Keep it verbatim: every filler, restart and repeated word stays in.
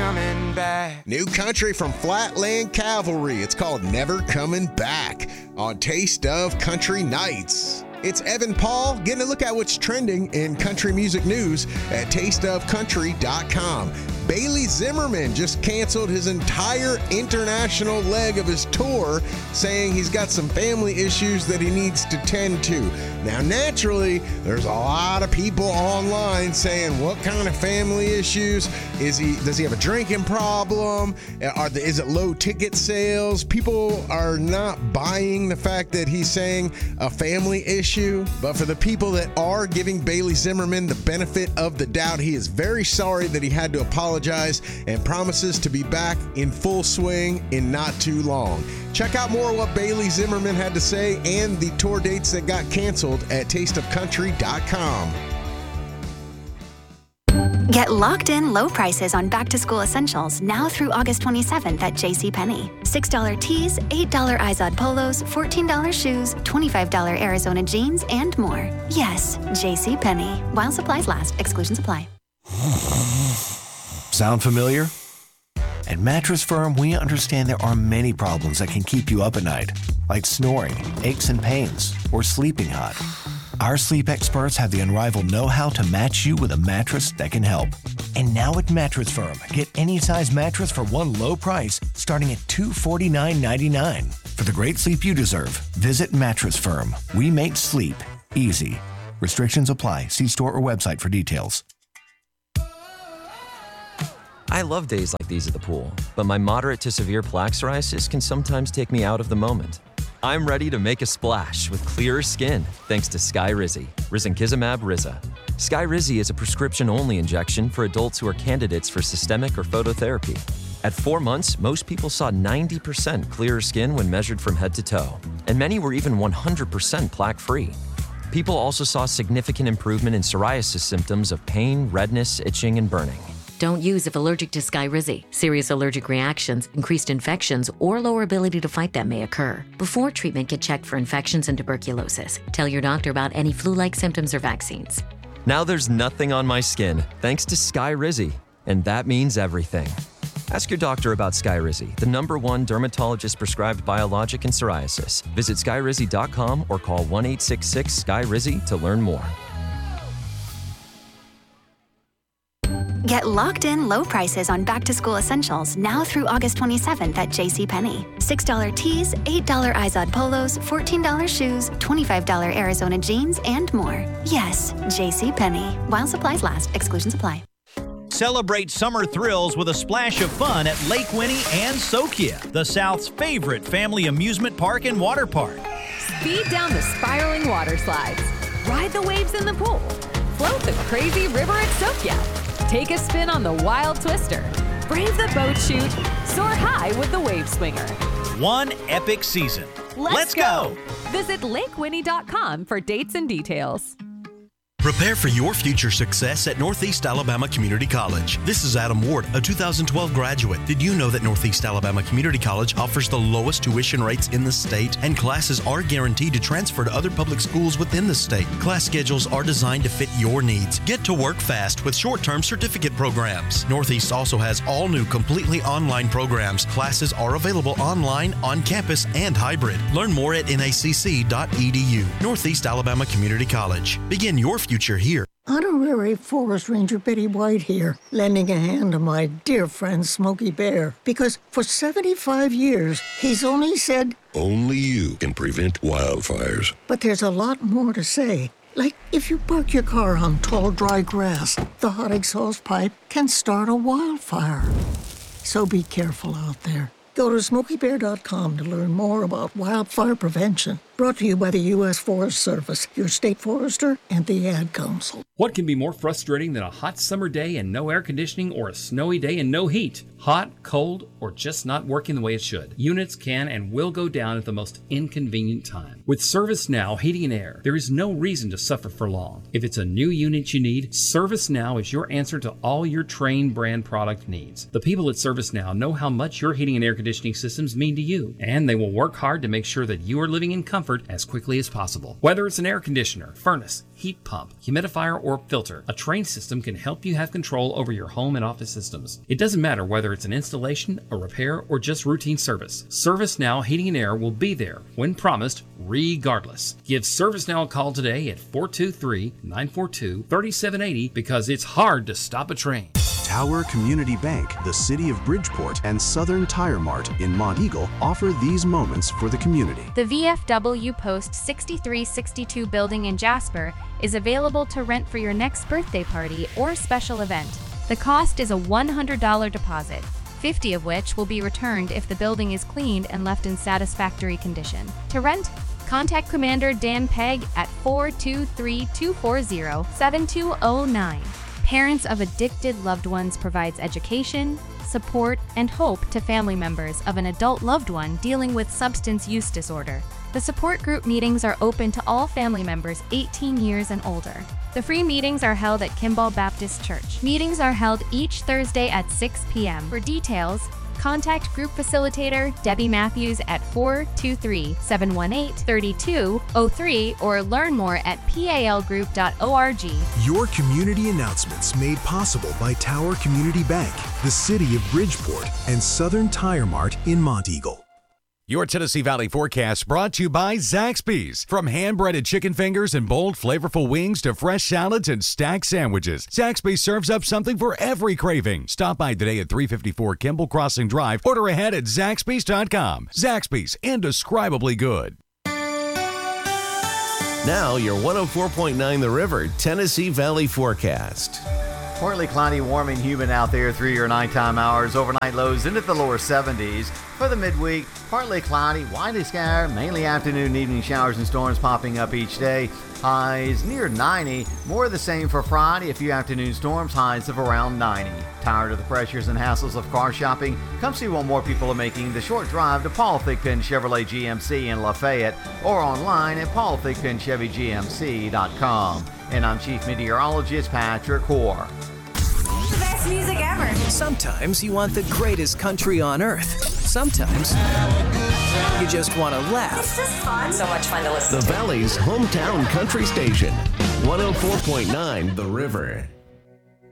coming back. New country from Flatland Cavalry. It's called Never Coming Back on Taste of Country Nights. It's Evan Paul getting a look at what's trending in country music news at taste of country dot com. Bailey Zimmerman just canceled his entire international leg of his tour, saying he's got some family issues that he needs to tend to. Now, naturally, there's a lot of people online saying, what kind of family issues? Is he? Does he have a drinking problem? Are the, is it low ticket sales? People are not buying the fact that he's saying a family issue. But for the people that are giving Bailey Zimmerman the benefit of the doubt, he is very sorry that he had to apologize and promises to be back in full swing in not too long. Check out more of what Bailey Zimmerman had to say and the tour dates that got canceled at taste of country dot com. Get locked-in low prices on back-to-school essentials now through August twenty-seventh at JCPenney. six dollars tees, eight dollars Izod polos, fourteen dollars shoes, twenty-five dollars Arizona jeans, and more. Yes, JCPenney. While supplies last. Exclusions apply. Sound familiar? At Mattress Firm, we understand there are many problems that can keep you up at night, like snoring, aches and pains, or sleeping hot. Our sleep experts have the unrivaled know-how to match you with a mattress that can help. And now at Mattress Firm, get any size mattress for one low price starting at two hundred forty-nine ninety-nine. For the great sleep you deserve, visit Mattress Firm. We make sleep easy. Restrictions apply. See store or website for details. I love days like these at the pool, but my moderate to severe plaque psoriasis can sometimes take me out of the moment. I'm ready to make a splash with clearer skin thanks to Skyrizi, risankizumab Riza. Skyrizi is a prescription-only injection for adults who are candidates for systemic or phototherapy. At four months, most people saw ninety percent clearer skin when measured from head to toe, and many were even one hundred percent plaque-free. People also saw significant improvement in psoriasis symptoms of pain, redness, itching, and burning. Don't use if allergic to Skyrizi. Serious allergic reactions, increased infections, or lower ability to fight them may occur. Before treatment, get checked for infections and tuberculosis. Tell your doctor about any flu-like symptoms or vaccines. Now there's nothing on my skin thanks to Skyrizi, and that means everything. Ask your doctor about Skyrizi, the number one dermatologist-prescribed biologic in psoriasis. Visit skyrizi dot com or call one eight six six Sky Rizi to learn more. Get locked-in low prices on back-to-school essentials now through August twenty-seventh at JCPenney. six dollars tees, eight dollars Izod polos, fourteen dollars shoes, twenty-five dollars Arizona jeans, and more. Yes, JCPenney. While supplies last. Exclusions apply. Celebrate summer thrills with a splash of fun at Lake Winnie and Sokia, the South's favorite family amusement park and water park. Speed down the spiraling water slides. Ride the waves in the pool. Float the crazy river at Sokia. Take a spin on the Wild Twister. Brave the boat chute. Soar high with the Wave Swinger. One epic season. Let's, Let's go. go! Visit lake winnie dot com for dates and details. Prepare for your future success at Northeast Alabama Community College. This is Adam Ward, a two thousand twelve graduate. Did you know that Northeast Alabama Community College offers the lowest tuition rates in the state, and classes are guaranteed to transfer to other public schools within the state? Class schedules are designed to fit your needs. Get to work fast with short-term certificate programs. Northeast also has all new completely online programs. Classes are available online, on campus, and hybrid. Learn more at N A C C dot E D U. Northeast Alabama Community College. Begin your future here. Honorary Forest Ranger Betty White here, lending a hand to my dear friend Smokey Bear. Because for seventy-five years, he's only said, only you can prevent wildfires. But there's a lot more to say. Like, if you park your car on tall, dry grass, the hot exhaust pipe can start a wildfire. So be careful out there. Go to smokey bear dot com to learn more about wildfire prevention. Brought to you by the U S Forest Service, your state forester, and the Ad Council. What can be more frustrating than a hot summer day and no air conditioning, or a snowy day and no heat? Hot, cold, or just not working the way it should? Units can and will go down at the most inconvenient time. With ServiceNow Heating and Air, there is no reason to suffer for long. If it's a new unit you need, ServiceNow is your answer to all your Trane brand product needs. The people at ServiceNow know how much your heating and air conditioning systems mean to you, and they will work hard to make sure that you are living in comfort comfort as quickly as possible. Whether it's an air conditioner, furnace, heat pump, humidifier, or filter, a Trane system can help you have control over your home and office systems. It doesn't matter whether it's an installation, a repair, or just routine service. ServiceNow Heating and Air will be there when promised, regardless. Give ServiceNow a call today at four two three, nine four two, three seven eight zero because it's hard to stop a Trane. Tower Community Bank, the City of Bridgeport, and Southern Tire Mart in Monteagle offer these moments for the community. The V F W Post sixty-three sixty-two building in Jasper is available to rent for your next birthday party or special event. The cost is a one hundred dollars deposit, fifty of which will be returned if the building is cleaned and left in satisfactory condition. To rent, contact Commander Dan Pegg at four two three, two four zero, seven two zero nine. Parents of addicted loved ones provides education, support, and hope to family members of an adult loved one dealing with substance use disorder. The support group meetings are open to all family members eighteen years and older. The free meetings are held at Kimball Baptist Church. Meetings are held each Thursday at six p.m. For details, contact Group Facilitator Debbie Matthews at four two three, seven one eight, three two zero three or learn more at p a l group dot org. Your community announcements made possible by Tower Community Bank, the City of Bridgeport, and Southern Tire Mart in Monteagle. Your Tennessee Valley forecast brought to you by Zaxby's. From hand-breaded chicken fingers and bold, flavorful wings to fresh salads and stacked sandwiches, Zaxby's serves up something for every craving. Stop by today at three fifty-four Kimball Crossing Drive. Order ahead at Zaxby's dot com. Zaxby's, indescribably good. Now your one oh four point nine The River Tennessee Valley forecast. Partly cloudy, warm and humid out there through your nighttime hours. Overnight lows into the lower seventies. For the midweek, partly cloudy, widely scattered, mainly afternoon and evening showers and storms popping up each day. Highs near ninety. More of the same for Friday. A few afternoon storms, highs of around ninety. Tired of the pressures and hassles of car shopping? Come see what more people are making the short drive to Paul Thigpen Chevrolet G M C in Lafayette or online at paul thigpen chevy g m c dot com. And I'm Chief Meteorologist Patrick Hoare. The best music ever. Sometimes you want the greatest country on earth. Sometimes you just want to laugh. It's just fun. So much fun to listen the to. The Valley's hometown country station, one oh four point nine The River.